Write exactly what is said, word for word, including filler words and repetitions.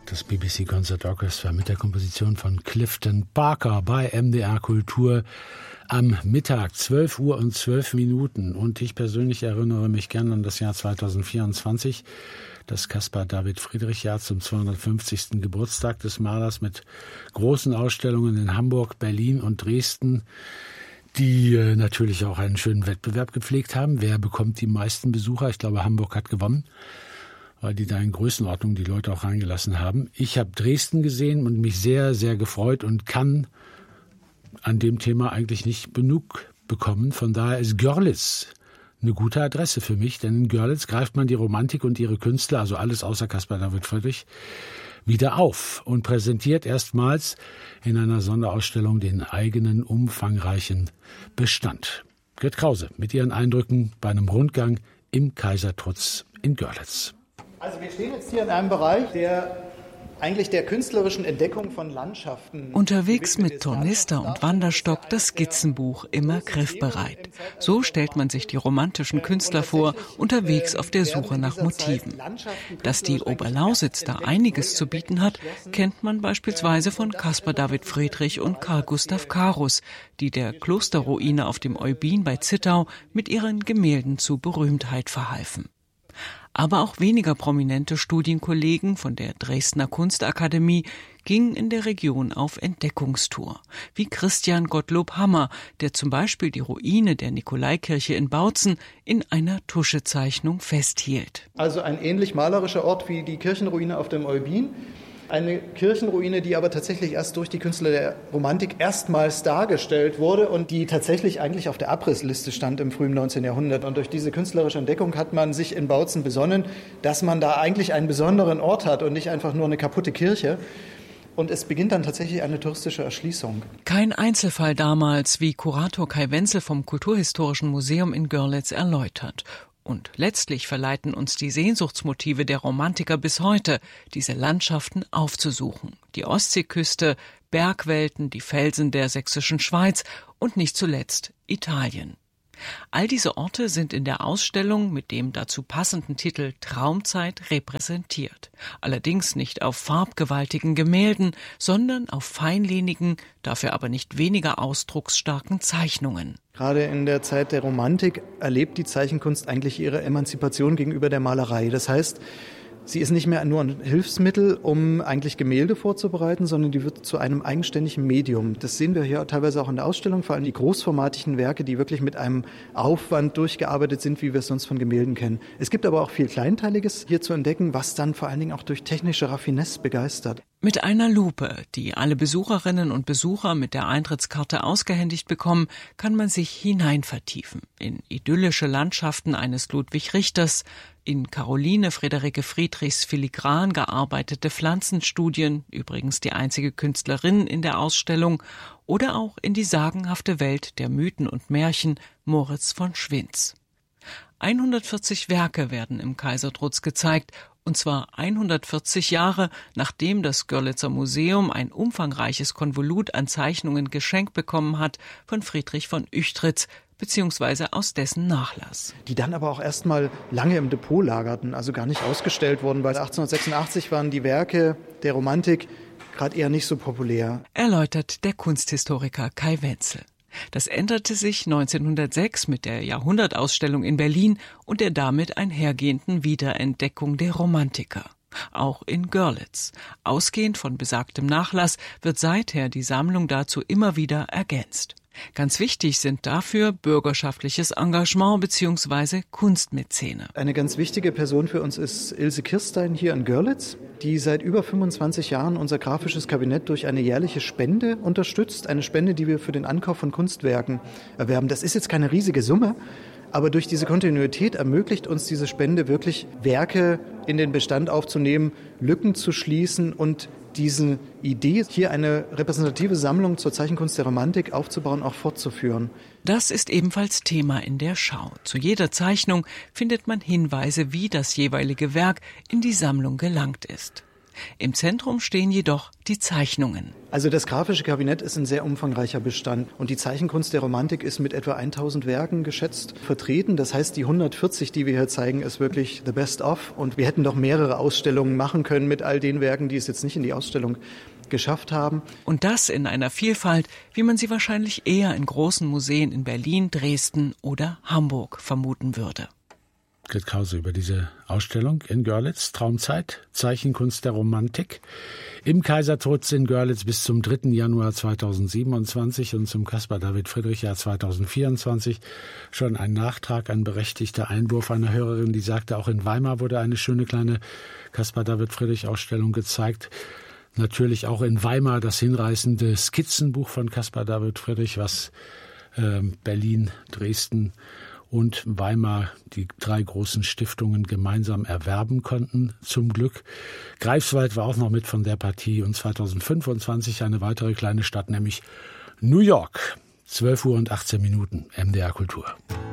das B B C Concert Orchestra mit der Komposition von Clifton Parker bei M D R Kultur am Mittag, zwölf Uhr und zwölf Minuten. Und ich persönlich erinnere mich gern an das Jahr zweitausendvierundzwanzig, das Caspar David Friedrich Jahr zum zweihundertfünfzigsten Geburtstag des Malers mit großen Ausstellungen in Hamburg, Berlin und Dresden, die äh, natürlich auch einen schönen Wettbewerb gepflegt haben. Wer bekommt die meisten Besucher? Ich glaube, Hamburg hat gewonnen, weil die da in Größenordnung die Leute auch reingelassen haben. Ich habe Dresden gesehen und mich sehr, sehr gefreut und kann an dem Thema eigentlich nicht genug bekommen. Von daher ist Görlitz eine gute Adresse für mich, denn in Görlitz greift man die Romantik und ihre Künstler, also alles außer Caspar David Friedrich, wieder auf und präsentiert erstmals in einer Sonderausstellung den eigenen umfangreichen Bestand. Grit Krause mit ihren Eindrücken bei einem Rundgang im Kaisertrutz in Görlitz. Also wir stehen jetzt hier in einem Bereich, der eigentlich der künstlerischen Entdeckung von Landschaften. Unterwegs mit Tornister und Wanderstock das Skizzenbuch immer griffbereit. So stellt man sich die romantischen Künstler vor, unterwegs auf der Suche nach Motiven. Dass die Oberlausitz da einiges zu bieten hat, kennt man beispielsweise von Caspar David Friedrich und Carl Gustav Carus, die der Klosterruine auf dem Eubin bei Zittau mit ihren Gemälden zu Berühmtheit verhalfen. Aber auch weniger prominente Studienkollegen von der Dresdner Kunstakademie gingen in der Region auf Entdeckungstour, wie Christian Gottlob Hammer, der zum Beispiel die Ruine der Nikolaikirche in Bautzen in einer Tuschezeichnung festhielt. Also ein ähnlich malerischer Ort wie die Kirchenruine auf dem Eubin. Eine Kirchenruine, die aber tatsächlich erst durch die Künstler der Romantik erstmals dargestellt wurde und die tatsächlich eigentlich auf der Abrissliste stand im frühen neunzehnten Jahrhundert. Und durch diese künstlerische Entdeckung hat man sich in Bautzen besonnen, dass man da eigentlich einen besonderen Ort hat und nicht einfach nur eine kaputte Kirche. Und es beginnt dann tatsächlich eine touristische Erschließung. Kein Einzelfall damals, wie Kurator Kai Wenzel vom Kulturhistorischen Museum in Görlitz erläutert. Und letztlich verleiten uns die Sehnsuchtsmotive der Romantiker bis heute, diese Landschaften aufzusuchen. Die Ostseeküste, Bergwelten, die Felsen der sächsischen Schweiz und nicht zuletzt Italien. All diese Orte sind in der Ausstellung mit dem dazu passenden Titel Traumzeit repräsentiert. Allerdings nicht auf farbgewaltigen Gemälden, sondern auf feinlinigen, dafür aber nicht weniger ausdrucksstarken Zeichnungen. Gerade in der Zeit der Romantik erlebt die Zeichenkunst eigentlich ihre Emanzipation gegenüber der Malerei. Das heißt, sie ist nicht mehr nur ein Hilfsmittel, um eigentlich Gemälde vorzubereiten, sondern die wird zu einem eigenständigen Medium. Das sehen wir hier teilweise auch in der Ausstellung, vor allem die großformatigen Werke, die wirklich mit einem Aufwand durchgearbeitet sind, wie wir es sonst von Gemälden kennen. Es gibt aber auch viel Kleinteiliges hier zu entdecken, was dann vor allen Dingen auch durch technische Raffinesse begeistert. Mit einer Lupe, die alle Besucherinnen und Besucher mit der Eintrittskarte ausgehändigt bekommen, kann man sich hineinvertiefen in idyllische Landschaften eines Ludwig Richters, in Caroline Friederike Friedrichs filigran gearbeitete Pflanzenstudien, übrigens die einzige Künstlerin in der Ausstellung, oder auch in die sagenhafte Welt der Mythen und Märchen Moritz von Schwinz. hundertvierzig Werke werden im Kaisertrutz gezeigt, und zwar hundertvierzig Jahre, nachdem das Görlitzer Museum ein umfangreiches Konvolut an Zeichnungen geschenkt bekommen hat von Friedrich von Uechtritz, beziehungsweise aus dessen Nachlass. Die dann aber auch erstmal lange im Depot lagerten, also gar nicht ausgestellt wurden, weil achtzehnhundertsechsundachtzig waren die Werke der Romantik gerade eher nicht so populär. Erläutert der Kunsthistoriker Kai Wenzel. Das änderte sich neunzehnhundertsechs mit der Jahrhundertausstellung in Berlin und der damit einhergehenden Wiederentdeckung der Romantiker. Auch in Görlitz. Ausgehend von besagtem Nachlass wird seither die Sammlung dazu immer wieder ergänzt. Ganz wichtig sind dafür bürgerschaftliches Engagement bzw. Kunstmäzene. Eine ganz wichtige Person für uns ist Ilse Kirstein hier in Görlitz, die seit über fünfundzwanzig Jahren unser grafisches Kabinett durch eine jährliche Spende unterstützt. Eine Spende, die wir für den Ankauf von Kunstwerken erwerben. Das ist jetzt keine riesige Summe, aber durch diese Kontinuität ermöglicht uns diese Spende wirklich, Werke in den Bestand aufzunehmen, Lücken zu schließen und diese Idee, hier eine repräsentative Sammlung zur Zeichenkunst der Romantik aufzubauen, auch fortzuführen. Das ist ebenfalls Thema in der Schau. Zu jeder Zeichnung findet man Hinweise, wie das jeweilige Werk in die Sammlung gelangt ist. Im Zentrum stehen jedoch die Zeichnungen. Also das grafische Kabinett ist ein sehr umfangreicher Bestand und die Zeichenkunst der Romantik ist mit etwa tausend Werken geschätzt vertreten. Das heißt, die hundertvierzig, die wir hier zeigen, ist wirklich the best of und wir hätten doch mehrere Ausstellungen machen können mit all den Werken, die es jetzt nicht in die Ausstellung geschafft haben. Und das in einer Vielfalt, wie man sie wahrscheinlich eher in großen Museen in Berlin, Dresden oder Hamburg vermuten würde. Grit Krause über diese Ausstellung in Görlitz, Traumzeit, Zeichenkunst der Romantik, im Kaisertrutz in Görlitz bis zum dritten Januar zweitausendsiebenundzwanzig und zum Caspar-David-Friedrich-Jahr zweitausendvierundzwanzig schon ein Nachtrag, ein berechtigter Einwurf einer Hörerin, die sagte, auch in Weimar wurde eine schöne kleine Caspar-David-Friedrich-Ausstellung gezeigt. Natürlich auch in Weimar das hinreißende Skizzenbuch von Caspar-David-Friedrich, was äh, Berlin, Dresden und Weimar, die drei großen Stiftungen, gemeinsam erwerben konnten, zum Glück. Greifswald war auch noch mit von der Partie und zweitausendfünfundzwanzig eine weitere kleine Stadt, nämlich New York. zwölf Uhr und achtzehn Minuten, M D R Kultur.